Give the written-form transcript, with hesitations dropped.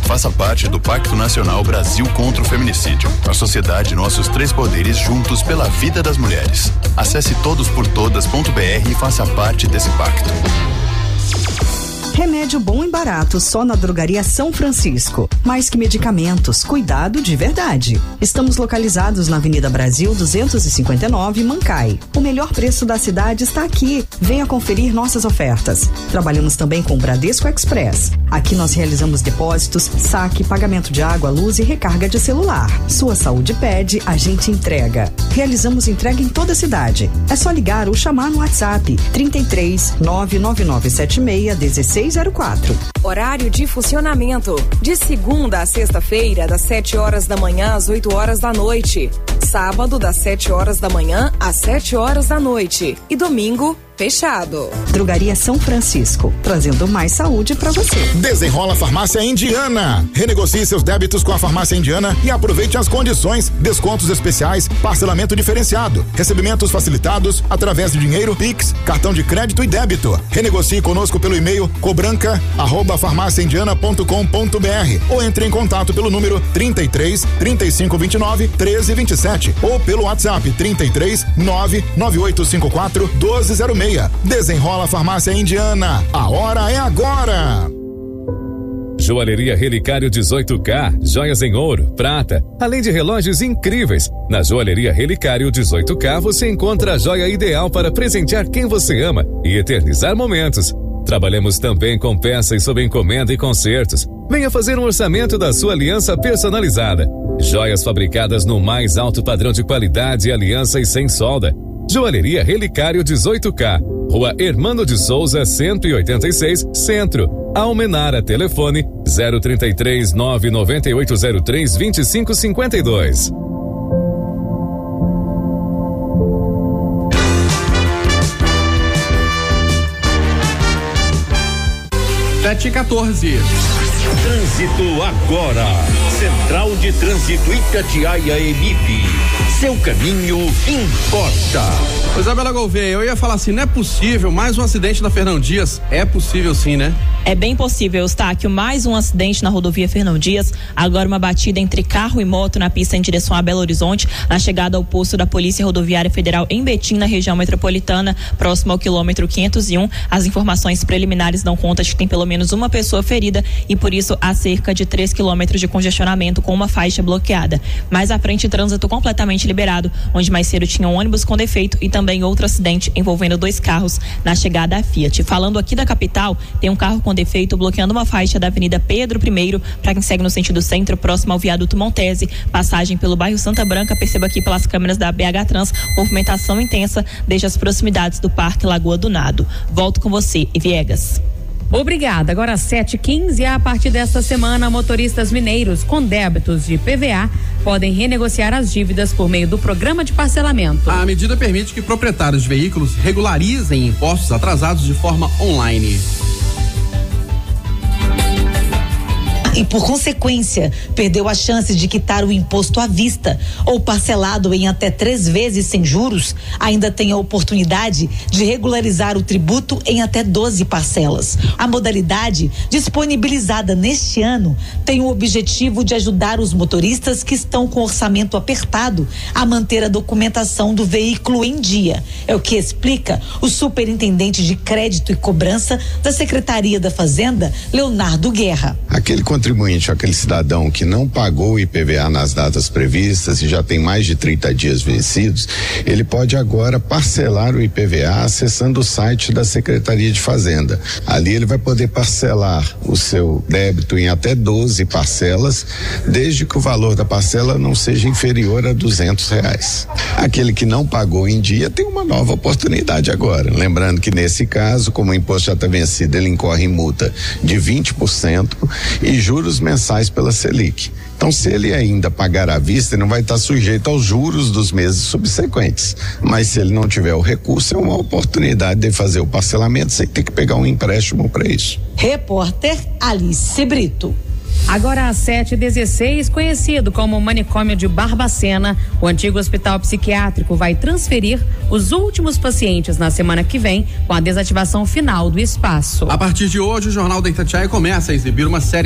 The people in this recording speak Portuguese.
Faça parte do Pacto Nacional Brasil contra o Feminicídio. A sociedade, nossos 3 poderes juntos pela vida das mulheres. Acesse todosportodas.br e faça parte desse pacto. Remédio bom e barato só na Drogaria São Francisco. Mais que medicamentos, cuidado de verdade. Estamos localizados na Avenida Brasil 259, Mancai. O melhor preço da cidade está aqui. Venha conferir nossas ofertas. Trabalhamos também com o Bradesco Express. Aqui nós realizamos depósitos, saque, pagamento de água, luz e recarga de celular. Sua saúde pede, a gente entrega. Realizamos entrega em toda a cidade. É só ligar ou chamar no WhatsApp 33 99976 1604. Horário de funcionamento: de segunda a sexta-feira, das 7 horas da manhã às 8 horas da noite. Sábado, das 7 horas da manhã às 7 horas da noite. E domingo, fechado. Drogaria São Francisco, trazendo mais saúde pra você. Desenrola Farmácia Indiana. Renegocie seus débitos com a Farmácia Indiana e aproveite as condições: descontos especiais, parcelamento diferenciado, recebimentos facilitados através de dinheiro, Pix, cartão de crédito e débito. Renegocie conosco pelo e-mail cobranca@farmaciaindiana.com.br ou entre em contato pelo número 33 3529 1327 ou pelo WhatsApp 33 99854 1206. Desenrola Farmácia Indiana. A hora é agora. Joalheria Relicário 18K, joias em ouro, prata, além de relógios incríveis. Na Joalheria Relicário 18K você encontra a joia ideal para presentear quem você ama e eternizar momentos. Trabalhamos também com peças sob encomenda e concertos. Venha fazer um orçamento da sua aliança personalizada. Joias fabricadas no mais alto padrão de qualidade, aliança e sem solda. Joalheria Relicário 18K, Rua Hermano de Souza, 186, Centro. Almenara, telefone 033 99803 2552. Sete e 14. Trânsito agora. Central de Trânsito Itatiaia Emip. Seu caminho importa. Isabela Gouveia, eu ia falar assim, não é possível, mais um acidente na Fernão Dias. É possível sim, né? É bem possível, Eustáquio. Mais um acidente na rodovia Fernão Dias. Agora uma batida entre carro e moto na pista em direção a Belo Horizonte, na chegada ao posto da Polícia Rodoviária Federal em Betim, na região metropolitana, próximo ao quilômetro 501. As informações preliminares dão conta de que tem pelo menos uma pessoa ferida e por isso há cerca de 3 quilômetros de congestionamento com uma faixa bloqueada. Mais à frente, trânsito completamente liberado, onde mais cedo tinha um ônibus com defeito e também outro acidente envolvendo 2 carros na chegada à Fiat. Falando aqui da capital, tem um carro com defeito bloqueando uma faixa da Avenida Pedro I, para quem segue no sentido centro, próximo ao viaduto Montese, passagem pelo bairro Santa Branca. Perceba aqui pelas câmeras da BH Trans, movimentação intensa desde as proximidades do Parque Lagoa do Nado. Volto com você, Viegas. Obrigada. Agora 7h15, a partir desta semana, motoristas mineiros com débitos de PVA podem renegociar as dívidas por meio do programa de parcelamento. A medida permite que proprietários de veículos regularizem impostos atrasados de forma online. E, por consequência, perdeu a chance de quitar o imposto à vista ou parcelado em até 3 vezes sem juros, ainda tem a oportunidade de regularizar o tributo em até 12 parcelas. A modalidade, disponibilizada neste ano, tem o objetivo de ajudar os motoristas que estão com orçamento apertado a manter a documentação do veículo em dia. É o que explica o superintendente de crédito e cobrança da Secretaria da Fazenda, Leonardo Guerra. Aquele contribuinte, aquele cidadão que não pagou o IPVA nas datas previstas e já tem mais de 30 dias vencidos, ele pode agora parcelar o IPVA acessando o site da Secretaria de Fazenda. Ali ele vai poder parcelar o seu débito em até 12 parcelas, desde que o valor da parcela não seja inferior a R$200. Aquele que não pagou em dia tem uma nova oportunidade agora. Lembrando que nesse caso, como o imposto já está vencido, ele incorre em multa de 20% e juros mensais pela Selic. Então, se ele ainda pagar à vista, ele não vai estar sujeito aos juros dos meses subsequentes. Mas se ele não tiver o recurso, é uma oportunidade de fazer o parcelamento sem ter que pegar um empréstimo para isso. Repórter Alice Brito. Agora às 7h16, conhecido como Manicômio de Barbacena, o antigo hospital psiquiátrico vai transferir os últimos pacientes na semana que vem com a desativação final do espaço. A partir de hoje, o Jornal da Itatiaia começa a exibir uma série